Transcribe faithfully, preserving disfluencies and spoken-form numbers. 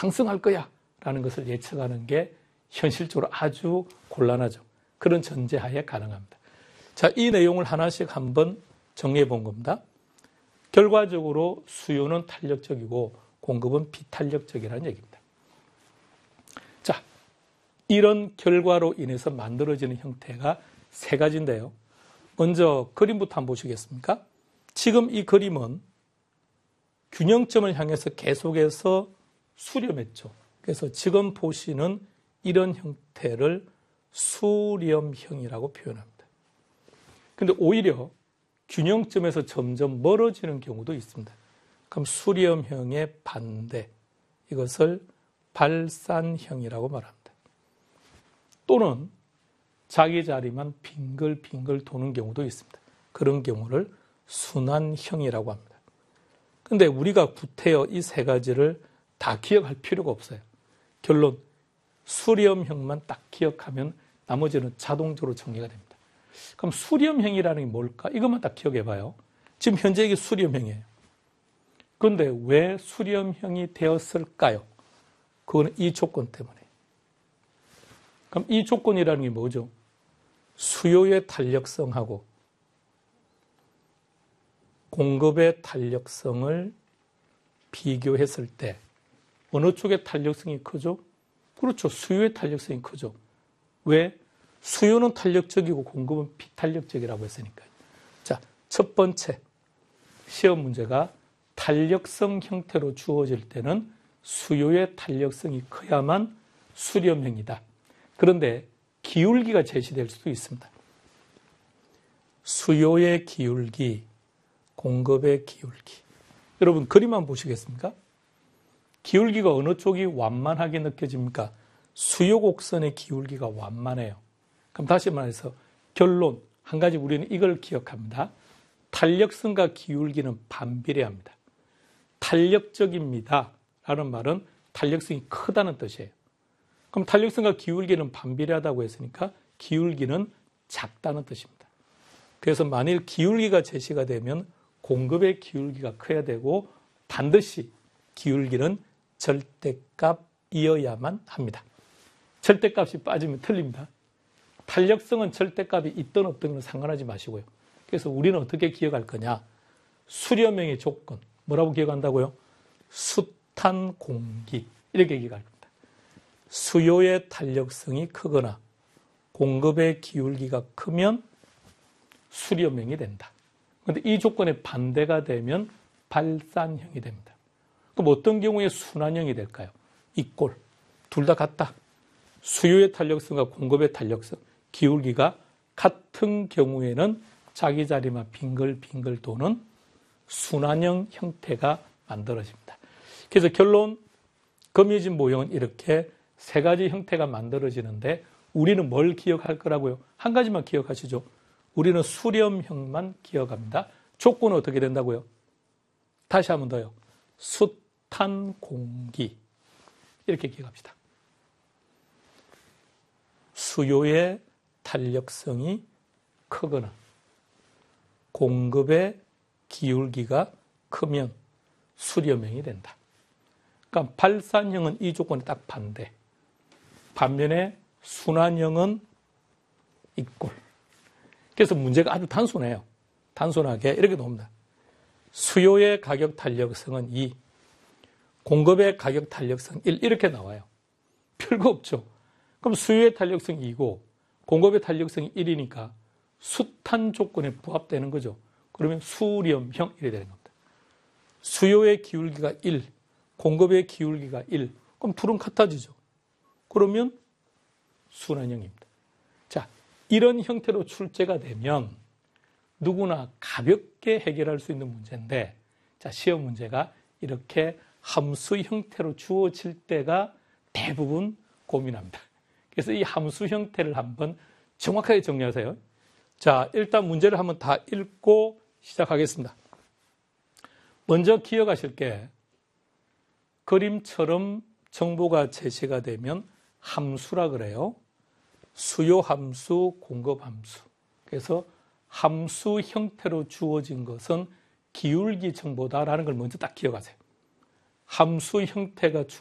상승할 거야 라는 것을 예측하는 게 현실적으로 아주 곤란하죠. 그런 전제하에 가능합니다. 자, 이 내용을 하나씩 한번 정리해 본 겁니다. 결과적으로 수요는 탄력적이고 공급은 비탄력적이라는 얘기입니다. 자, 이런 결과로 인해서 만들어지는 형태가 세 가지인데요. 먼저 그림부터 한번 보시겠습니까? 지금 이 그림은 균형점을 향해서 계속해서 수렴했죠. 그래서 지금 보시는 이런 형태를 수렴형이라고 표현합니다. 근데 오히려 균형점에서 점점 멀어지는 경우도 있습니다. 그럼 수렴형의 반대, 이것을 발산형이라고 말합니다. 또는 자기 자리만 빙글빙글 도는 경우도 있습니다. 그런 경우를 순환형이라고 합니다. 근데 우리가 구태여 이 세 가지를 다 기억할 필요가 없어요. 결론, 수렴형만 딱 기억하면 나머지는 자동적으로 정리가 됩니다. 그럼 수렴형이라는 게 뭘까? 이것만 딱 기억해 봐요. 지금 현재 이게 수렴형이에요. 그런데 왜 수렴형이 되었을까요? 그거는 이 조건 때문에. 그럼 이 조건이라는 게 뭐죠? 수요의 탄력성하고 공급의 탄력성을 비교했을 때 어느 쪽의 탄력성이 크죠? 그렇죠. 수요의 탄력성이 크죠. 왜? 수요는 탄력적이고 공급은 비탄력적이라고 했으니까요. 자, 첫 번째 시험 문제가 탄력성 형태로 주어질 때는 수요의 탄력성이 커야만 수렴형이다. 그런데 기울기가 제시될 수도 있습니다. 수요의 기울기, 공급의 기울기. 여러분 그림 한번 보시겠습니까? 기울기가 어느 쪽이 완만하게 느껴집니까? 수요 곡선의 기울기가 완만해요. 그럼 다시 말해서 결론, 한 가지 우리는 이걸 기억합니다. 탄력성과 기울기는 반비례합니다. 탄력적입니다 라는 말은 탄력성이 크다는 뜻이에요. 그럼 탄력성과 기울기는 반비례하다고 했으니까 기울기는 작다는 뜻입니다. 그래서 만일 기울기가 제시가 되면 공급의 기울기가 커야 되고 반드시 기울기는 절대값이어야만 합니다. 절대값이 빠지면 틀립니다. 탄력성은 절대값이 있든 없든 상관하지 마시고요. 그래서 우리는 어떻게 기억할 거냐? 수렴형의 조건, 뭐라고 기억한다고요? 숱한 공기, 이렇게 기억할 겁니다. 수요의 탄력성이 크거나 공급의 기울기가 크면 수렴형이 된다. 그런데 이 조건에 반대가 되면 발산형이 됩니다. 그럼 어떤 경우에 순환형이 될까요? 이 꼴, 둘 다 같다. 수요의 탄력성과 공급의 탄력성, 기울기가 같은 경우에는 자기 자리만 빙글빙글 도는 순환형 형태가 만들어집니다. 그래서 결론, 거미진 모형은 이렇게 세 가지 형태가 만들어지는데 우리는 뭘 기억할 거라고요? 한 가지만 기억하시죠. 우리는 수렴형만 기억합니다. 조건은 어떻게 된다고요? 다시 한 번 더요. 숱한 공기, 이렇게 기억합시다. 수요의 탄력성이 크거나 공급의 기울기가 크면 수렴형이 된다. 그러니까 발산형은 이 조건에 딱 반대. 반면에 순환형은 이 꼴. 그래서 문제가 아주 단순해요. 단순하게 이렇게 나옵니다. 수요의 가격 탄력성은 이, 공급의 가격 탄력성 일, 이렇게 나와요. 별거 없죠. 그럼 수요의 탄력성이 이고 공급의 탄력성이 일이니까 숱한 조건에 부합되는 거죠. 그러면 수렴형 이래 되는 겁니다. 수요의 기울기가 일, 공급의 기울기가 일, 그럼 둘은 같아지죠. 그러면 순환형입니다. 자, 이런 형태로 출제가 되면 누구나 가볍게 해결할 수 있는 문제인데, 자, 시험 문제가 이렇게 함수 형태로 주어질 때가 대부분 고민합니다. 그래서 이 함수 형태를 한번 정확하게 정리하세요. 자, 일단 문제를 한번 다 읽고 시작하겠습니다. 먼저 기억하실 게 그림처럼 정보가 제시가 되면 함수라 그래요. 수요 함수, 공급 함수. 그래서 함수 형태로 주어진 것은 기울기 정보다라는 걸 먼저 딱 기억하세요. 함수 형태가 주